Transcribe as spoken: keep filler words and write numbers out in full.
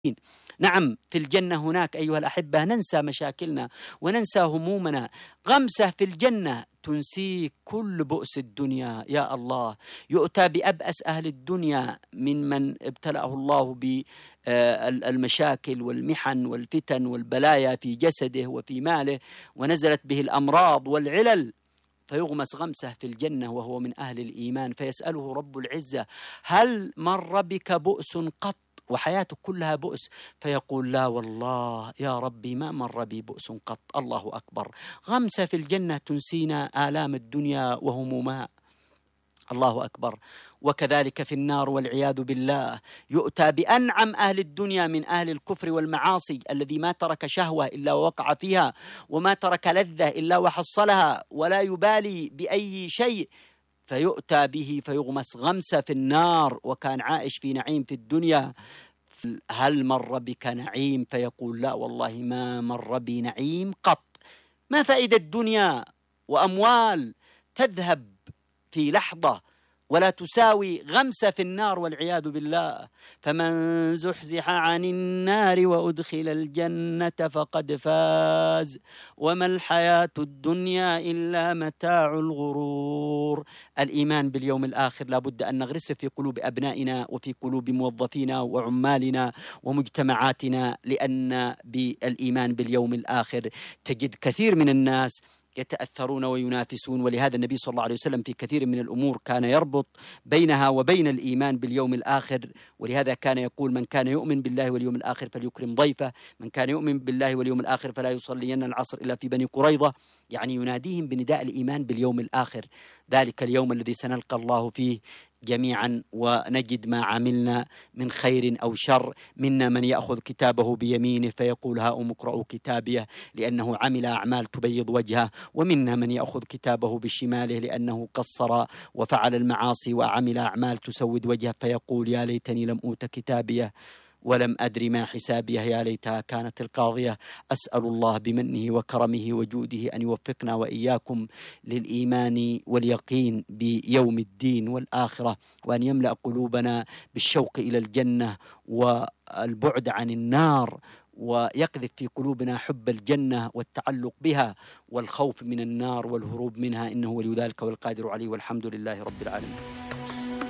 نعم، في الجنة هناك أيها الأحبة ننسى مشاكلنا وننسى همومنا. غمسة في الجنة تنسيك كل بؤس الدنيا. يا الله، يؤتى بأبأس أهل الدنيا من من ابتلأه الله بالمشاكل والمحن والفتن والبلايا في جسده وفي ماله، ونزلت به الأمراض والعلل، فيغمس غمسه في الجنة وهو من أهل الإيمان، فيسأله رب العزة: هل مر بك بؤس قط؟ وحياته كلها بؤس، فيقول: لا والله يا ربي ما مر بي بؤس قط. الله أكبر. غمسة في الجنة تنسينا آلام الدنيا وهمومها. الله أكبر. وكذلك في النار والعياذ بالله، يؤتى بأنعم أهل الدنيا من أهل الكفر والمعاصي، الذي ما ترك شهوة إلا ووقع فيها، وما ترك لذة إلا وحصلها، ولا يبالي بأي شيء، فيؤتى به فيغمس غمسة في النار، وكان عائش في نعيم في الدنيا. هل مر بك نعيم؟ فيقول: لا والله ما مر بي نعيم قط. ما فائدة الدنيا وأموال تذهب في لحظة ولا تساوي غمسة في النار والعياذ بالله. فمن زحزح عن النار وأدخل الجنة فقد فاز وما الحياة الدنيا إلا متاع الغرور. الإيمان باليوم الآخر لا بد أن نغرسه في قلوب أبنائنا وفي قلوب موظفينا وعمالنا ومجتمعاتنا، لأن بالإيمان باليوم الآخر تجد كثير من الناس يتأثرون وينافسون، ولهذا النبي صلى الله عليه وسلم في كثير من الأمور كان يربط بينها وبين الإيمان باليوم الآخر. ولهذا كان يقول: من كان يؤمن بالله واليوم الآخر فليكرم ضيفه، من كان يؤمن بالله واليوم الآخر فلا يصلين العصر إلا في بني قريظة. يعني يناديهم بنداء الإيمان باليوم الآخر، ذلك اليوم الذي سنلقى الله فيه جميعا ونجد ما عملنا من خير أو شر. منا من يأخذ كتابه بيمينه فيقول: هاؤم اقرءوا كتابيه، لأنه عمل أعمال تبيض وجهه، ومنا من يأخذ كتابه بشماله لأنه قصر وفعل المعاصي وعمل أعمال تسود وجهه، فيقول: يا ليتني لم أوت كتابيه ولم أدري ما حسابيه، يا ليتها كانت القاضية. أسأل الله بمنه وكرمه وجوده أن يوفقنا وإياكم للإيمان واليقين بيوم الدين والآخرة، وأن يملأ قلوبنا بالشوق إلى الجنة والبعد عن النار، ويقذف في قلوبنا حب الجنة والتعلق بها والخوف من النار والهروب منها، إنه ولي ذلك والقادر عليه، والحمد لله رب العالمين.